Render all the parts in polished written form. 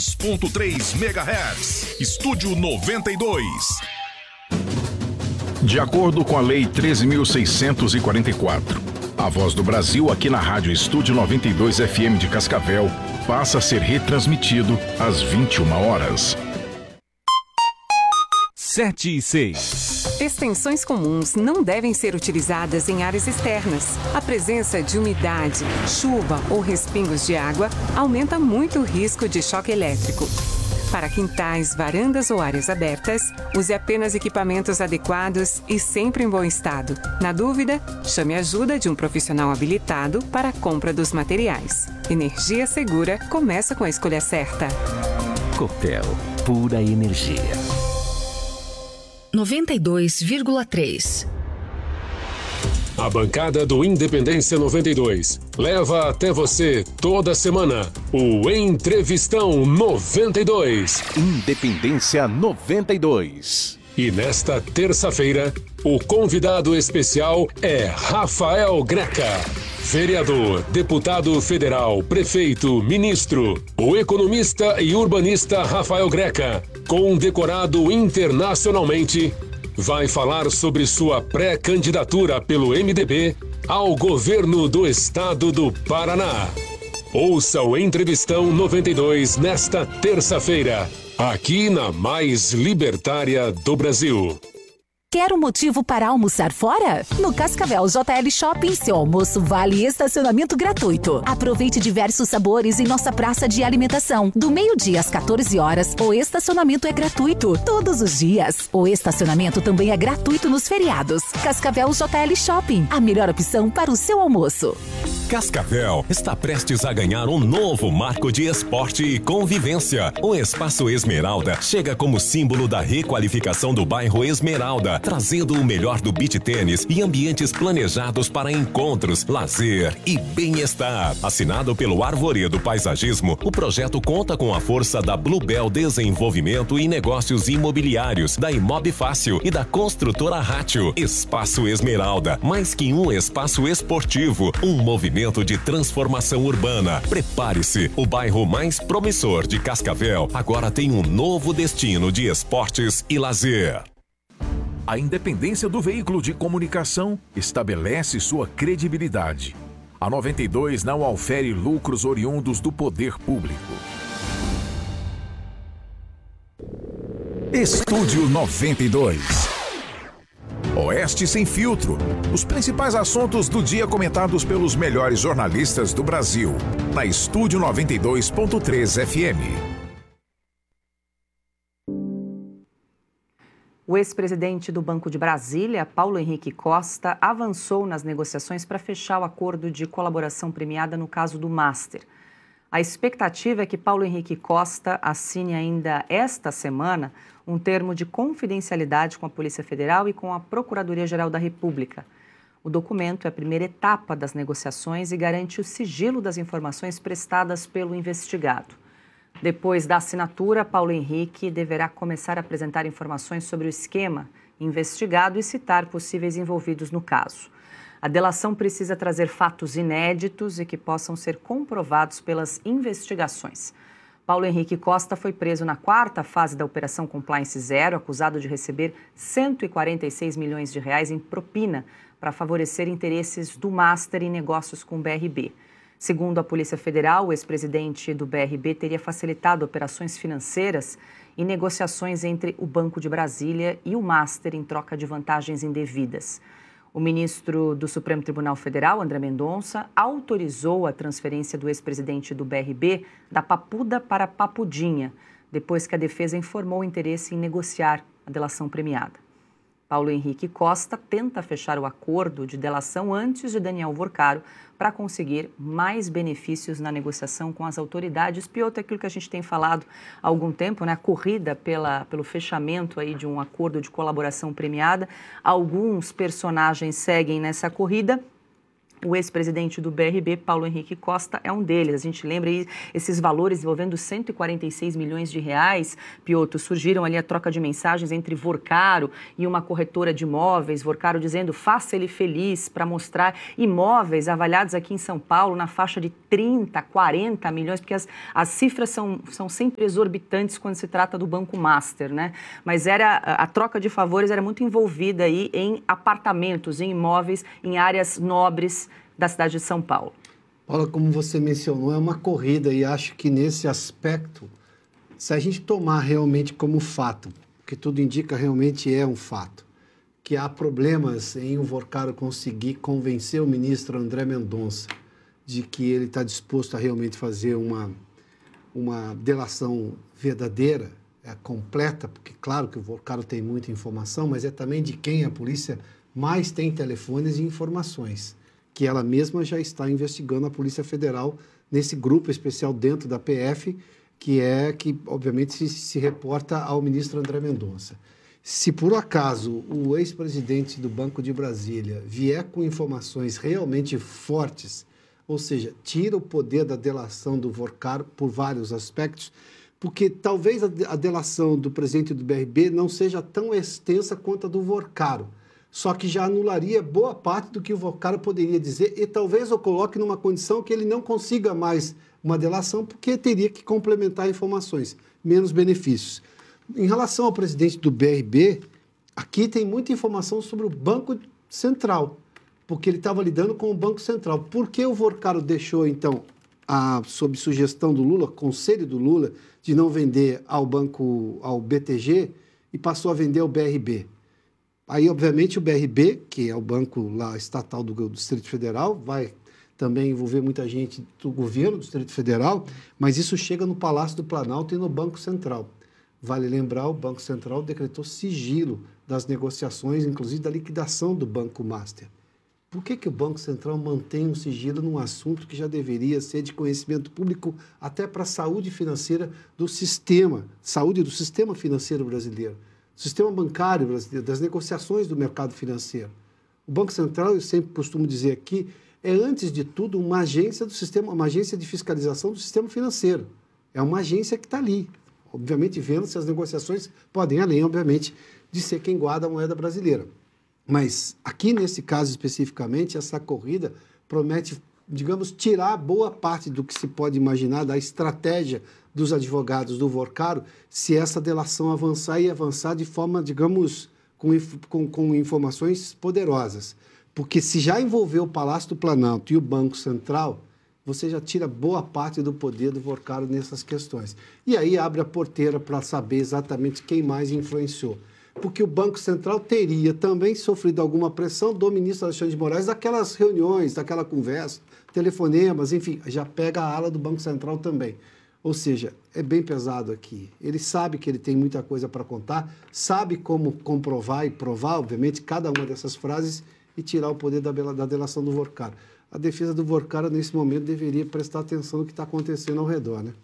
3 MHz. Estúdio 92. De acordo com a Lei 13.644, a Voz do Brasil aqui na Rádio Estúdio 92 FM de Cascavel passa a ser retransmitido às 21 horas. 7 e 6. Extensões comuns não devem ser utilizadas em áreas externas. A presença de umidade, chuva ou respingos de água aumenta muito o risco de choque elétrico. Para quintais, varandas ou áreas abertas, use apenas equipamentos adequados e sempre em bom estado. Na dúvida, chame a ajuda de um profissional habilitado para a compra dos materiais. Energia segura começa com a escolha certa. Copel, pura energia. 92,3. A bancada do Independência 92 leva até você toda semana o Entrevistão 92. Independência 92. E nesta terça-feira, o convidado especial é Rafael Greca. Vereador, deputado federal, prefeito, ministro. O economista e urbanista Rafael Greca, condecorado internacionalmente, vai falar sobre sua pré-candidatura pelo MDB ao governo do estado do Paraná. Ouça o Entrevistão 92 nesta terça-feira, aqui na mais libertária do Brasil. Quer um motivo para almoçar fora? No Cascavel JL Shopping, seu almoço vale estacionamento gratuito. Aproveite diversos sabores em nossa praça de alimentação. Do meio-dia às 14 horas, o estacionamento é gratuito todos os dias. O estacionamento também é gratuito nos feriados. Cascavel JL Shopping, a melhor opção para o seu almoço. Cascavel está prestes a ganhar um novo marco de esporte e convivência. O Espaço Esmeralda chega como símbolo da requalificação do bairro Esmeralda, trazendo o melhor do beach tênis e ambientes planejados para encontros, lazer e bem-estar. Assinado pelo Arvoredo Paisagismo, o projeto conta com a força da Bluebell Desenvolvimento e Negócios Imobiliários, da Imob Fácil e da construtora Rátio. Espaço Esmeralda, mais que um espaço esportivo, um movimento de transformação urbana. Prepare-se, o bairro mais promissor de Cascavel agora tem um novo destino de esportes e lazer. A independência do veículo de comunicação estabelece sua credibilidade. A 92 não aufere lucros oriundos do poder público. Estúdio 92. Oeste Sem Filtro. Os principais assuntos do dia comentados pelos melhores jornalistas do Brasil. Na Estúdio 92.3 FM. O ex-presidente do Banco de Brasília, Paulo Henrique Costa, avançou nas negociações para fechar o acordo de colaboração premiada no caso do Master. A expectativa é que Paulo Henrique Costa assine ainda esta semana um termo de confidencialidade com a Polícia Federal e com a Procuradoria-Geral da República. O documento é a primeira etapa das negociações e garante o sigilo das informações prestadas pelo investigado. Depois da assinatura, Paulo Henrique deverá começar a apresentar informações sobre o esquema investigado e citar possíveis envolvidos no caso. A delação precisa trazer fatos inéditos e que possam ser comprovados pelas investigações. Paulo Henrique Costa foi preso na quarta fase da Operação Compliance Zero, acusado de receber 146 milhões de reais em propina para favorecer interesses do Master em negócios com o BRB. Segundo a Polícia Federal, o ex-presidente do BRB teria facilitado operações financeiras e negociações entre o Banco de Brasília e o Master em troca de vantagens indevidas. O ministro do Supremo Tribunal Federal, André Mendonça, autorizou a transferência do ex-presidente do BRB da Papuda para Papudinha, depois que a defesa informou interesse em negociar a delação premiada. Paulo Henrique Costa tenta fechar o acordo de delação antes de Daniel Vorcaro para conseguir mais benefícios na negociação com as autoridades. Pior é aquilo que a gente tem falado há algum tempo, né? A corrida pelo fechamento aí de um acordo de colaboração premiada. Alguns personagens seguem nessa corrida O ex-presidente do BRB, Paulo Henrique Costa, é um deles. A gente lembra aí esses valores envolvendo 146 milhões de reais, Piotr, surgiram ali a troca de mensagens entre Vorcaro e uma corretora de imóveis, Vorcaro dizendo faça ele feliz, para mostrar imóveis avaliados aqui em São Paulo na faixa de 30, 40 milhões, porque as cifras são sempre exorbitantes quando se trata do Banco Master, né? Mas a troca de favores era muito envolvida aí em apartamentos, em imóveis, em áreas nobres da cidade de São Paulo. Paula, como você mencionou, é uma corrida e acho que nesse aspecto, se a gente tomar realmente como fato, que tudo indica realmente é um fato, que há problemas em o Vorcaro conseguir convencer o ministro André Mendonça de que ele está disposto a realmente fazer uma delação verdadeira, completa, porque claro que o Vorcaro tem muita informação, mas é também de quem a polícia mais tem telefones e informações, que ela mesma já está investigando a Polícia Federal nesse grupo especial dentro da PF, que obviamente se reporta ao ministro André Mendonça. Se por acaso o ex-presidente do Banco de Brasília vier com informações realmente fortes, ou seja, tira o poder da delação do Vorcaro por vários aspectos, porque talvez a delação do presidente do BRB não seja tão extensa quanto a do Vorcaro, só que já anularia boa parte do que o Vorcaro poderia dizer e talvez o coloque numa condição que ele não consiga mais uma delação, porque teria que complementar informações, menos benefícios. Em relação ao presidente do BRB, aqui tem muita informação sobre o Banco Central, porque ele estava lidando com o Banco Central. Por que o Vorcaro deixou, então, sob sugestão do Lula, conselho do Lula, de não vender ao BTG e passou a vender ao BRB? Aí, obviamente, o BRB, que é o banco lá estatal do Distrito Federal, vai também envolver muita gente do governo do Distrito Federal, mas isso chega no Palácio do Planalto e no Banco Central. Vale lembrar, o Banco Central decretou sigilo das negociações, inclusive da liquidação do Banco Master. Por que o Banco Central mantém um sigilo num assunto que já deveria ser de conhecimento público até para a saúde financeira do sistema, saúde do sistema financeiro brasileiro, do sistema bancário brasileiro, das negociações do mercado financeiro? O Banco Central, eu sempre costumo dizer aqui, é antes de tudo uma agência do sistema, uma agência de fiscalização do sistema financeiro. É uma agência que está ali, obviamente vendo se as negociações podem, além, obviamente, de ser quem guarda a moeda brasileira. Mas aqui, nesse caso especificamente, essa corrida promete, digamos, tirar boa parte do que se pode imaginar da estratégia dos advogados do Vorcaro, se essa delação avançar e avançar de forma, digamos, com informações poderosas. Porque se já envolveu o Palácio do Planalto e o Banco Central, você já tira boa parte do poder do Vorcaro nessas questões. E aí abre a porteira para saber exatamente quem mais influenciou. Porque o Banco Central teria também sofrido alguma pressão do ministro Alexandre de Moraes daquelas reuniões, daquela conversa, telefonemas, enfim, já pega a ala do Banco Central também. Ou seja, é bem pesado aqui. Ele sabe que ele tem muita coisa para contar, sabe como comprovar e provar, obviamente, cada uma dessas frases e tirar o poder da delação do Vorcaro. A defesa do Vorcaro, nesse momento, deveria prestar atenção no que está acontecendo ao redor, né?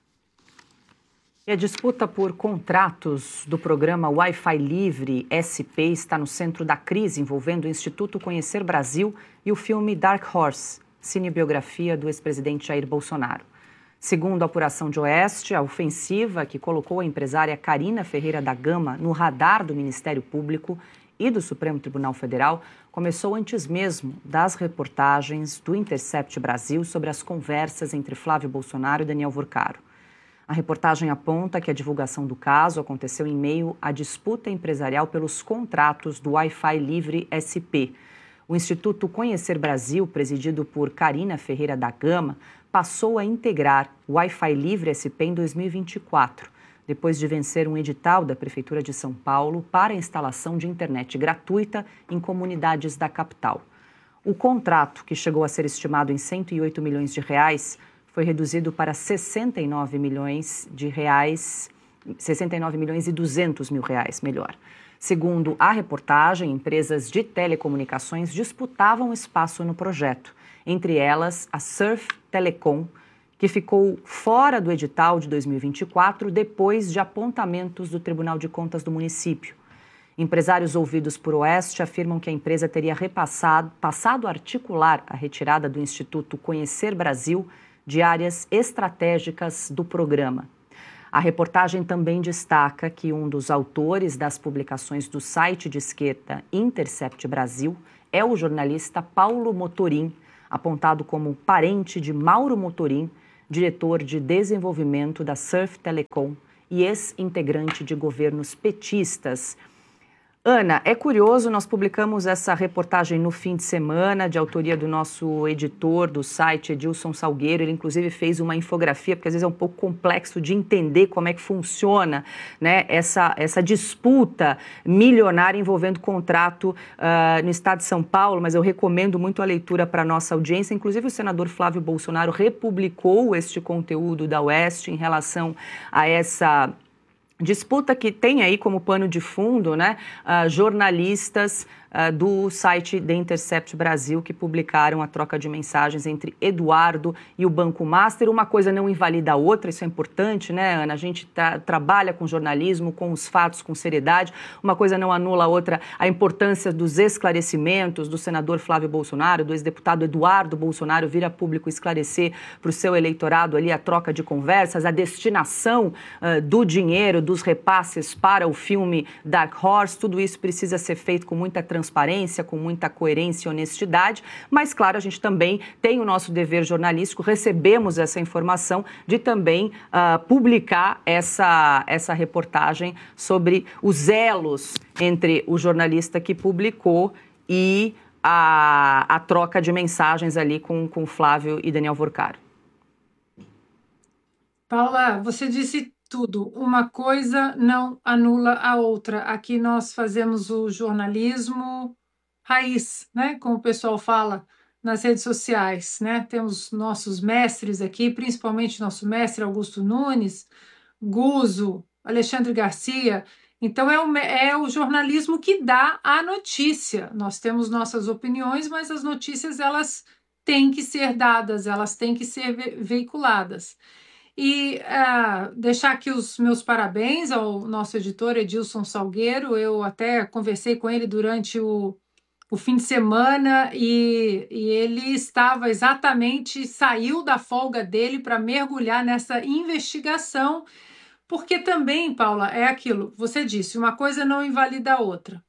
E a disputa por contratos do programa Wi-Fi Livre SP está no centro da crise envolvendo o Instituto Conhecer Brasil e o filme Dark Horse, cinebiografia do ex-presidente Jair Bolsonaro. Segundo a apuração de Oeste, a ofensiva que colocou a empresária Carina Ferreira da Gama no radar do Ministério Público e do Supremo Tribunal Federal começou antes mesmo das reportagens do Intercept Brasil sobre as conversas entre Flávio Bolsonaro e Daniel Vorcaro. A reportagem aponta que a divulgação do caso aconteceu em meio à disputa empresarial pelos contratos do Wi-Fi Livre SP. O Instituto Conhecer Brasil, presidido por Carina Ferreira da Gama, passou a integrar o Wi-Fi Livre SP em 2024, depois de vencer um edital da Prefeitura de São Paulo para a instalação de internet gratuita em comunidades da capital. O contrato, que chegou a ser estimado em 108 milhões de reais, foi reduzido para 69 milhões e 200 mil reais, melhor. Segundo a reportagem, empresas de telecomunicações disputavam espaço no projeto, entre elas a Surf Telecom, que ficou fora do edital de 2024 depois de apontamentos do Tribunal de Contas do município. Empresários ouvidos por Oeste afirmam que a empresa teria passado a articular a retirada do Instituto Conhecer Brasil de áreas estratégicas do programa. A reportagem também destaca que um dos autores das publicações do site de esquerda Intercept Brasil é o jornalista Paulo Motorim, apontado como parente de Mauro Motorim, diretor de desenvolvimento da Surf Telecom e ex-integrante de governos petistas. Ana, é curioso, nós publicamos essa reportagem no fim de semana, de autoria do nosso editor do site, Edilson Salgueiro. Ele, inclusive, fez uma infografia, porque às vezes é um pouco complexo de entender como é que funciona, né, essa disputa milionária envolvendo contrato no estado de São Paulo, mas eu recomendo muito a leitura para a nossa audiência. Inclusive, o senador Flávio Bolsonaro republicou este conteúdo da Oeste em relação a essa disputa que tem aí como pano de fundo, né, jornalistas do site The Intercept Brasil que publicaram a troca de mensagens entre Eduardo e o Banco Master. Uma coisa não invalida a outra, isso é importante, né, Ana? A gente trabalha com jornalismo, com os fatos, com seriedade. Uma coisa não anula a outra, a importância dos esclarecimentos do senador Flávio Bolsonaro, do ex-deputado Eduardo Bolsonaro vir a público esclarecer para o seu eleitorado ali a troca de conversas, a destinação do dinheiro, dos repasses para o filme Dark Horse. Tudo isso precisa ser feito com muita transparência, com muita coerência e honestidade, mas, claro, a gente também tem o nosso dever jornalístico, recebemos essa informação de também publicar essa reportagem sobre os elos entre o jornalista que publicou e a troca de mensagens ali com Flávio e Daniel Vorcaro. Paula, você disse tudo. Uma coisa não anula a outra. Aqui nós fazemos o jornalismo raiz, né? Como o pessoal fala nas redes sociais, né? Temos nossos mestres aqui, principalmente nosso mestre Augusto Nunes, Guzzo, Alexandre Garcia. Então é o jornalismo que dá a notícia. Nós temos nossas opiniões, mas as notícias elas têm que ser dadas, elas têm que ser veiculadas. E deixar aqui os meus parabéns ao nosso editor Edilson Salgueiro. Eu até conversei com ele durante o fim de semana e ele estava exatamente, saiu da folga dele para mergulhar nessa investigação, porque também, Paula, é aquilo, você disse, uma coisa não invalida a outra.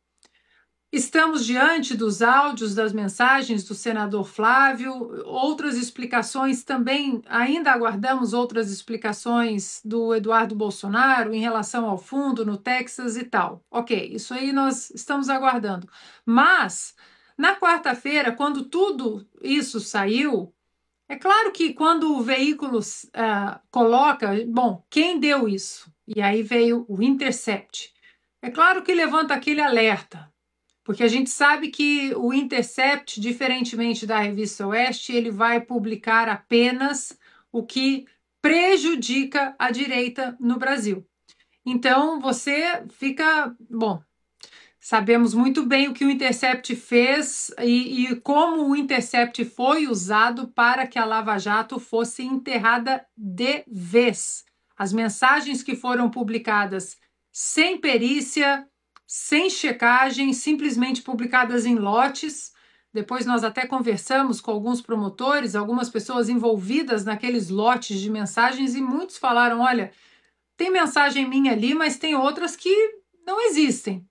Estamos diante dos áudios, das mensagens do senador Flávio, outras explicações também, ainda aguardamos outras explicações do Eduardo Bolsonaro em relação ao fundo no Texas e tal. Ok, isso aí nós estamos aguardando. Mas, na quarta-feira, quando tudo isso saiu, é claro que quando o veículo coloca, bom, quem deu isso? E aí veio o Intercept. É claro que levanta aquele alerta, porque a gente sabe que o Intercept, diferentemente da Revista Oeste, ele vai publicar apenas o que prejudica a direita no Brasil. Então, você fica... Bom, sabemos muito bem o que o Intercept fez e como o Intercept foi usado para que a Lava Jato fosse enterrada de vez. As mensagens que foram publicadas sem perícia, sem checagem, simplesmente publicadas em lotes. Depois nós até conversamos com alguns promotores, algumas pessoas envolvidas naqueles lotes de mensagens e muitos falaram, olha, tem mensagem minha ali, mas tem outras que não existem.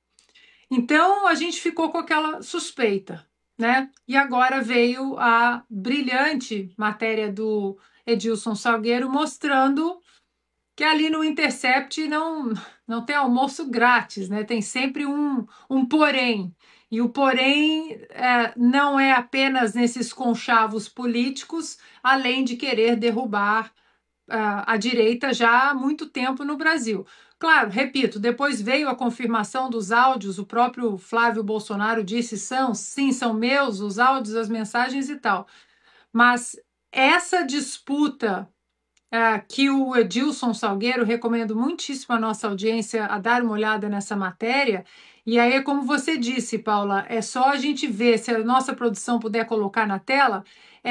Então a gente ficou com aquela suspeita, né? E agora veio a brilhante matéria do Edilson Salgueiro mostrando que ali no Intercept não tem almoço grátis, né? Tem sempre um porém. E o porém não é apenas nesses conchavos políticos, além de querer derrubar a direita já há muito tempo no Brasil. Claro, repito, depois veio a confirmação dos áudios, o próprio Flávio Bolsonaro disse, sim, são meus, os áudios, as mensagens e tal. Mas essa disputa que o Edilson Salgueiro, recomendo muitíssimo a nossa audiência a dar uma olhada nessa matéria, e aí é como você disse, Paula, é só a gente ver, se a nossa produção puder colocar na tela,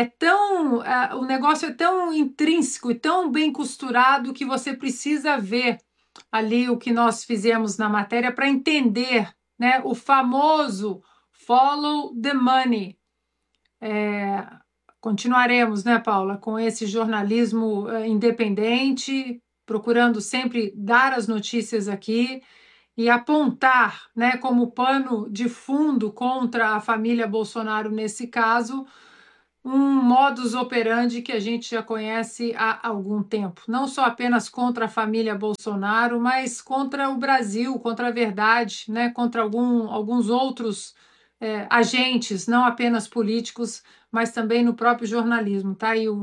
o negócio é tão intrínseco e tão bem costurado que você precisa ver ali o que nós fizemos na matéria para entender, né? O famoso follow the money. Continuaremos, né, Paula, com esse jornalismo independente, procurando sempre dar as notícias aqui e apontar, né, como pano de fundo contra a família Bolsonaro nesse caso, um modus operandi que a gente já conhece há algum tempo. Não só apenas contra a família Bolsonaro, mas contra o Brasil, contra a verdade, né, contra alguns outros agentes, não apenas políticos, mas também no próprio jornalismo. Tá aí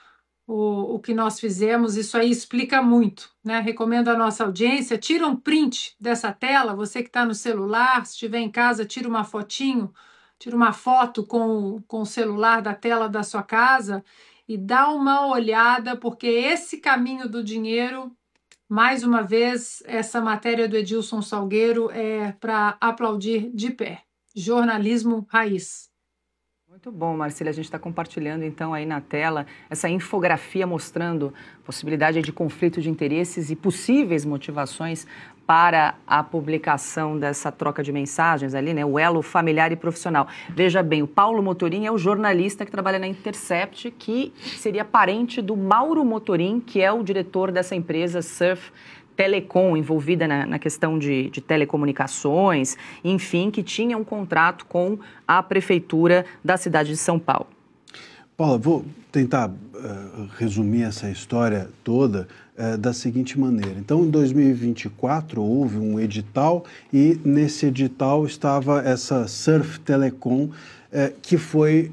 o que nós fizemos, isso aí explica muito, né? Recomendo à nossa audiência, tira um print dessa tela, você que está no celular, se estiver em casa, tira uma fotinho, tira uma foto com o celular da tela da sua casa e dá uma olhada, porque esse caminho do dinheiro, mais uma vez, essa matéria do Edilson Salgueiro é para aplaudir de pé. Jornalismo raiz. Muito bom, Marcília. A gente está compartilhando, então, aí na tela, essa infografia mostrando possibilidade de conflito de interesses e possíveis motivações para a publicação dessa troca de mensagens ali, né? O elo familiar e profissional. Veja bem, o Paulo Motorim é o jornalista que trabalha na Intercept, que seria parente do Mauro Motorim, que é o diretor dessa empresa Surf Telecom, envolvida na questão de telecomunicações, enfim, que tinha um contrato com a prefeitura da cidade de São Paulo. Paula, vou tentar resumir essa história toda da seguinte maneira. Então, em 2024, houve um edital e nesse edital estava essa Surf Telecom, que foi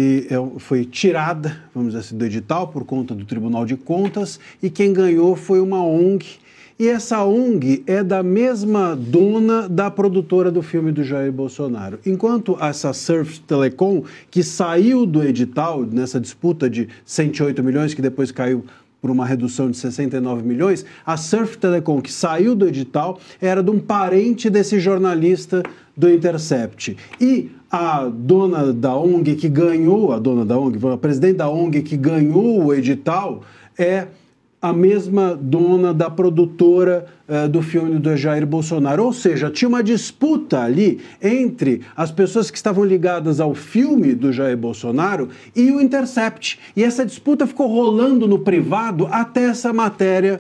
tirada, vamos dizer assim, do edital por conta do Tribunal de Contas, e quem ganhou foi uma ONG. E essa ONG é da mesma dona da produtora do filme do Jair Bolsonaro. Enquanto essa Surf Telecom, que saiu do edital nessa disputa de 108 milhões, que depois caiu por uma redução de 69 milhões, a Surf Telecom, que saiu do edital, era de um parente desse jornalista do Intercept. E a dona da ONG que ganhou, a presidente da ONG que ganhou o edital é a mesma dona da produtora do filme do Jair Bolsonaro. Ou seja, tinha uma disputa ali entre as pessoas que estavam ligadas ao filme do Jair Bolsonaro e o Intercept. E essa disputa ficou rolando no privado até essa matéria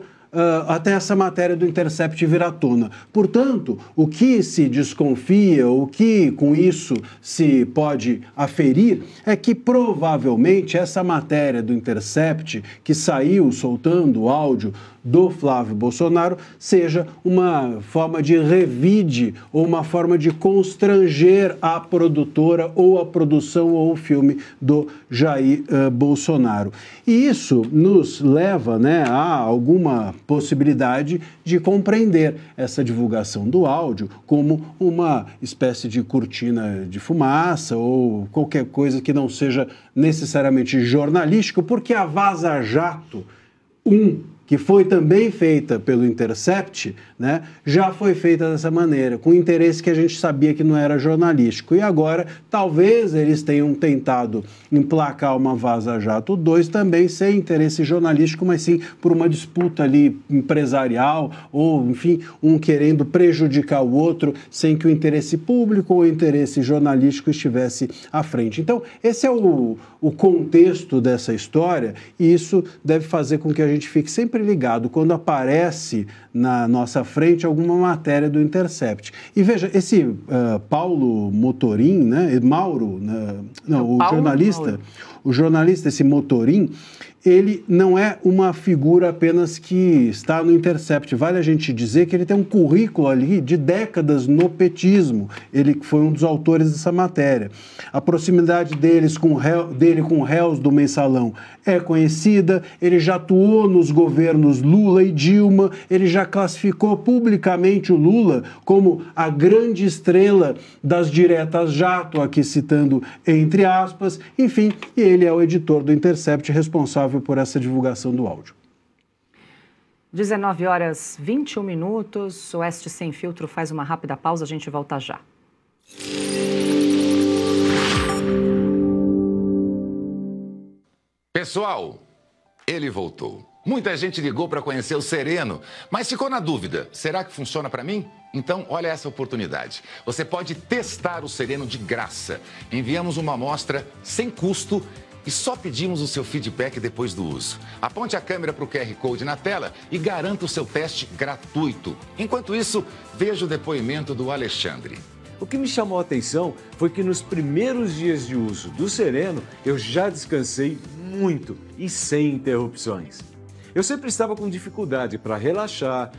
do Intercept vir à tona. Portanto, o que se desconfia, o que com isso se pode aferir, é que provavelmente essa matéria do Intercept, que saiu soltando o áudio do Flávio Bolsonaro, seja uma forma de revide ou uma forma de constranger a produtora ou a produção ou o filme do Jair Bolsonaro. E isso nos leva, né, a alguma possibilidade de compreender essa divulgação do áudio como uma espécie de cortina de fumaça ou qualquer coisa que não seja necessariamente jornalístico, porque a Vaza Jato 1, que foi também feita pelo Intercept, né, já foi feita dessa maneira, com interesse que a gente sabia que não era jornalístico. E agora, talvez eles tenham tentado emplacar uma Vaza Jato 2 também sem interesse jornalístico, mas sim por uma disputa ali empresarial, ou, enfim, um querendo prejudicar o outro sem que o interesse público ou o interesse jornalístico estivesse à frente. Então, esse é o contexto dessa história, e isso deve fazer com que a gente fique sempre ligado quando aparece na nossa frente alguma matéria do Intercept. E veja, esse Paulo Motorim, né, Mauro, o jornalista, esse Motorim, ele não é uma figura apenas que está no Intercept. Vale a gente dizer que ele tem um currículo ali de décadas no petismo. Ele foi um dos autores dessa matéria. A proximidade dele com réus do Mensalão é conhecida. Ele já atuou nos governos Lula e Dilma. Ele já classificou publicamente o Lula como a grande estrela das diretas jato, aqui citando entre aspas. Enfim, e ele é o editor do Intercept, responsável por essa divulgação do áudio. 19h21. Oeste Sem Filtro faz uma rápida pausa, a gente volta já. Pessoal, ele voltou. Muita gente ligou para conhecer o Sereno, mas ficou na dúvida, será que funciona para mim? Então, olha essa oportunidade. Você pode testar o Sereno de graça. Enviamos uma amostra sem custo e só pedimos o seu feedback depois do uso. Aponte a câmera para o QR Code na tela e garanta o seu teste gratuito. Enquanto isso, veja o depoimento do Alexandre. O que me chamou a atenção foi que nos primeiros dias de uso do Sereno, eu já descansei muito e sem interrupções. Eu sempre estava com dificuldade para relaxar,